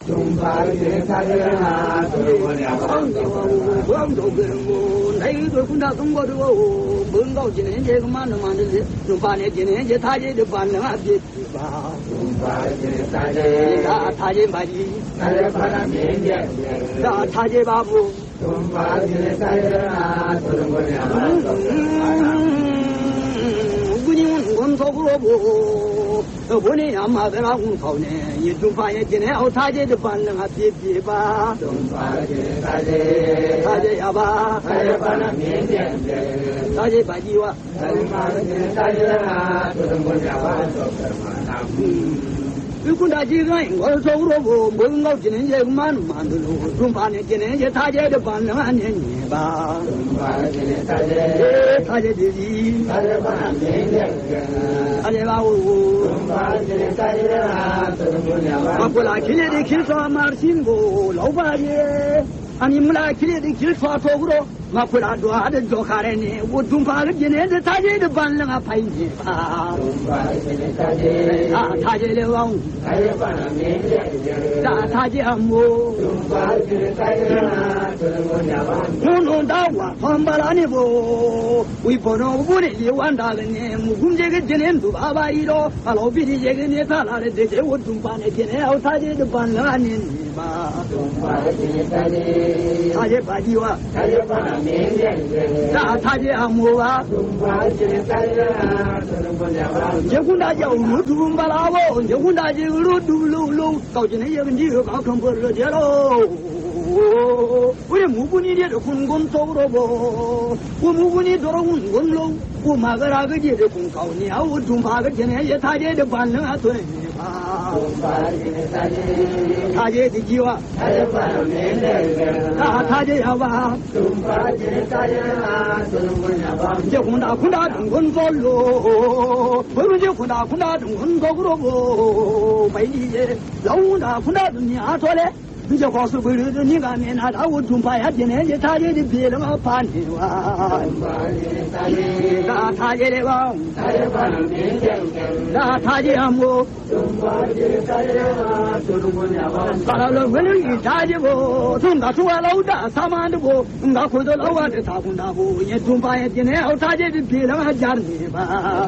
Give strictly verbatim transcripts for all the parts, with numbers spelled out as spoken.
中华人他人啊，中国两方的哦，广州跟我那一对混到中国的哦，本高今年这个满了满的是，中华年今年这他这的办了啊别去吧，中华人他人，他他这把你，他这把他面面，他他这把不，中华人他人啊，中国两方的哦，我你我们做不了不。我呢呀嘛在那红头呢，一中发现今天我他这的办了啊别别吧，中发现他这他这呀吧，他这办了面面他这把鸡哇，他这把这他这啊，这中国家话说什么那嗯。如果他这个我说了不，我我今年这个蛮蛮的路，中发现今年这他这的办了啊年年吧，中发现今年他这他这的鸡，他这办了面面他这把我。我过来去年的去耍马儿新过老八爷，啊你们来去年的去耍错不着，我过来多的做下来呢，我中发个今年的他这的办了啊拍你吧，啊他这的王，啊他这阿母，我弄到我放把那呢不，为不让我的一万大人呢，我估这个今年都八百一了，啊老毕的这个呢他拿的这些我中发的今年我他这的办了啊年你吧，他这把鸡哇。那他这阿母啊，结婚大家入住巴拉沃，结婚大家入住楼楼，到今天也跟你有搞成不热的喽。我也木不你的混工走了不，我木不你做了混工喽，我马个那个节的工高你啊，我中发个今天也他这的办了啊对吧？他这的计划，他这办了没得，他他这要吧？结婚大婚大中婚走喽，不如结婚大婚大中婚走了不？没理解，老大婚大中你阿说嘞？你这话是为了你干面那他我中发呀，今天这他这的别人啊怕你哇，那他这的王，那他这样么？把那老文人他这不，从那说老大三万的不，那回头老万的他混大不，也中发呀，今天我他这的别人啊家你吧，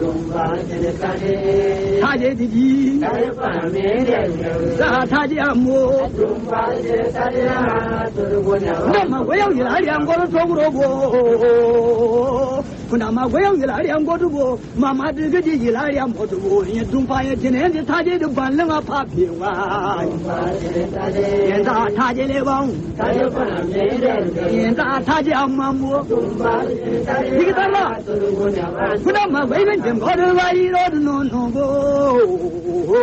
他这的鸡，那他这样么？那么我要一来两个都做不着不，那么我要一来两个都不，妈妈这个就一来两个都不，也中发现今天的他这就办了啊怕病啊，现在他这的王，现在他这阿妈母，你个他妈，不那么为人真搞的外一老的弄弄不。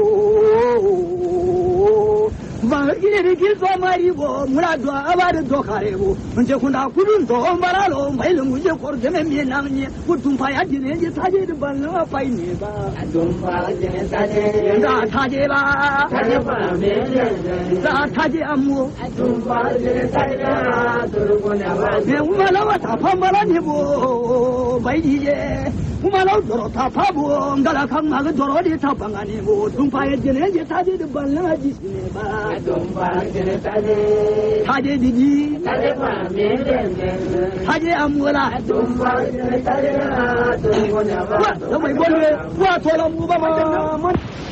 万一年的去做买的不，木拉做阿爸的做开的不，结婚他不准做马拉罗，没人我就过了这么面上你，我中发呀今年就他这的办了百年吧，中发今年他这，那他这吧，他这办面面，那他这阿母，中发今年他这啊，都是过年吧，那我们老他跑马拉你不，没理解。我们老做了他跑步，我那看那个做了的他帮俺的不，中发也今年就他这的办了几十年吧，中发今年他这，他这弟弟，他这办面面面，他这阿母啦，中发今年他这啊，都是过年吧，我都没过去，我做了五百嘛。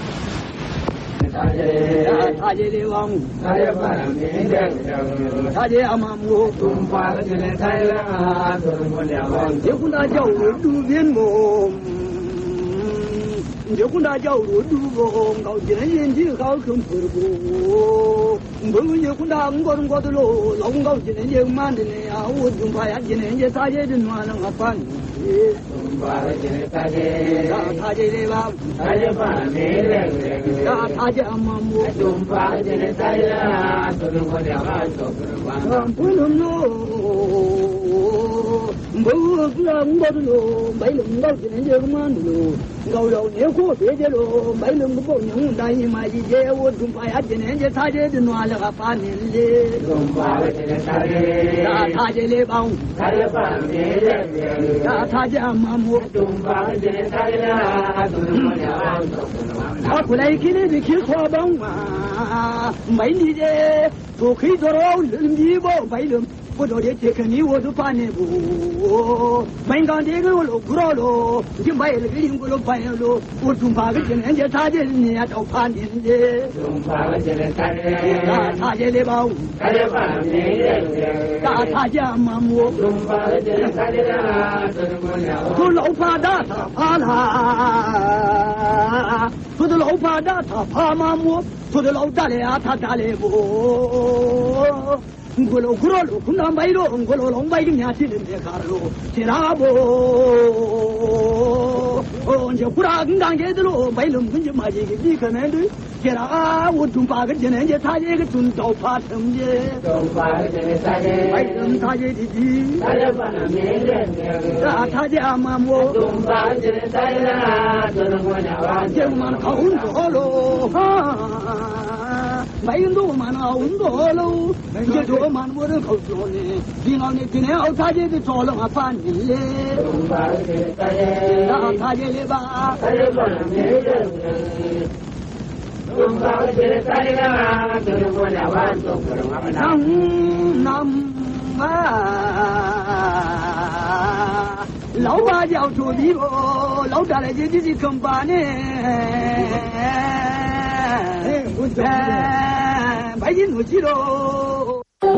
他这的王，他这办了面面，他这阿妈母，中发了今年才啊，都是过年吧，结婚他叫我住边么？结婚他叫我住不？搞今年年纪好看不不？不结婚他我我的路，老公搞今年也慢的呢呀，我中发呀今年也他这的暖了办。他这的吧，他这办没人，他他这阿妈母，中发今年他这啊，都是过年吧，都是完。不能咯，不是我的路，没人搞今年这个慢的路。 高楼烈火别接喽，没人不用单一嘛一节，我中华呀今年这他这的暖了个八年嘞， 中华的这个他这， 那他这里帮， 他这帮别人的， 那他这麻木， 中华的这个他这啦，都是我俩他过来给你的去说帮嘛，没你这都可以做到人民不白人。我昨天这个你我都办的不，门岗这个我都不了喽，你买了个人我都办了，我中华个今年这差点你也都办的， 中华个今年差点， 大差点的吧， 差点办没人的， 大差点嘛么， 中华个今年差点啦，都是我俩， 都老怕大他怕啦，都是老怕大他怕嘛么，都是老大的啊他大的不。我老苦了，苦难买了，我老老买个伢子的没看了，这哪不？哦，这苦难更当家的了，买了我就买这个，你可能的，这哪我中八个今年这他这个中招怕什么的？ 中八个今年他这， 买什他这的的？ 他这办了没人的， 啊，他这嘛么？ 中八个今年他这啦，都是我俩， 这嘛靠着喽哈。买很多嘛，那很多喽，这多嘛我都口说呢。你讲你今年我他这个做了嘛半年嘞，那他这里吧， 他这办了没人的，中八个今年他这啦，都是我俩玩，都是我们南南啊，老爸叫做你哦，老大来这这是干巴呢。哎，买进东西喽。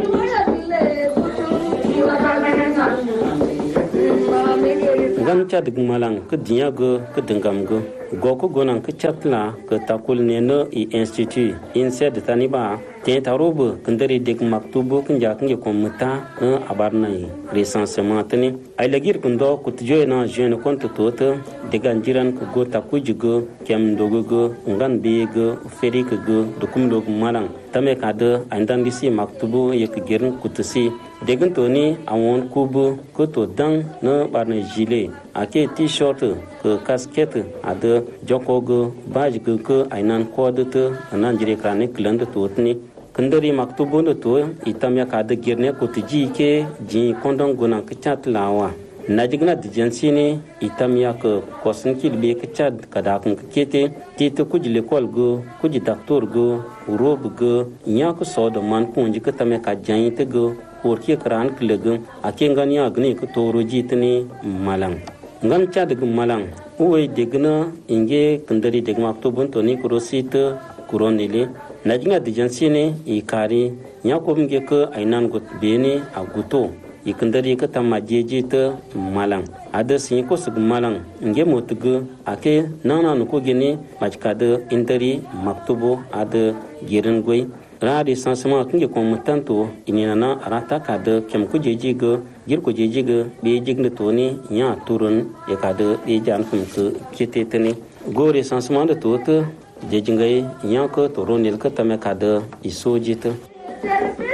Gam chat malang ke dia go ke dengam go go ko gonan ke chatla ke takul ne no i institute instead taniba te tarobu kendari dek maktubu kinja kinje komuta abarnai recensement tani ay lagir kundo kutjo na jeune compte toto de ganjiran ko go takujigo kem dogogo ngan bego ferik go dukum dog malang tame kada andan bisi maktubu yek girin kutusi degan toni awon kubu ko to dang no barne gilet ake t-shirt ke casquette ade jokogo baj ke ke ainan kode te anan jire krane kland to tni kendari maktubu no to itamya kada girne kutji ke ji kondong gonan kchat lawa najigna dijansini itamya ke kosin kilbe kchat kada kun kete tite kujle kolgo kuji doctor go rob go nyak so do man kunji ke tame ka jain te go porki kran klegum akengan ya gne ko toro jitni malang ngam cha de malang uwe degna inge kendari deg maktubun toni kurosite kuronile najinga dijansini ikari nyakom ge ko ainan got bene aguto ikendari ka tamajeje te malang ada sin ko sug malang nge motugo ake nana no ko gene majkade interi maktubo ada giren goy radi sansama kinge ko mutanto inina arata kada kem ko jeje go gir ko jeje go be jigne toni nya turun e kada be jan kum ko keteteni gore sansama de tot jejingai nya ko toronel ka tame kada isojita